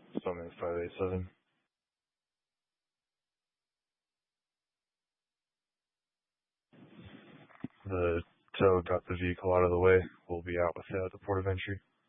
Summit 587. The tow got the vehicle out of the way. We'll be out with it at the port of entry.